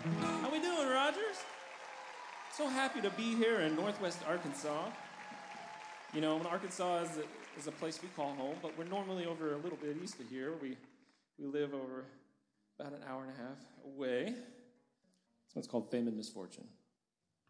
How we doing, Rogers? So happy to be here in Northwest Arkansas. You know, Arkansas is a place we call home, but we're normally over a little bit east of here. We live over about an hour and a half away. This one's called Fame and Misfortune.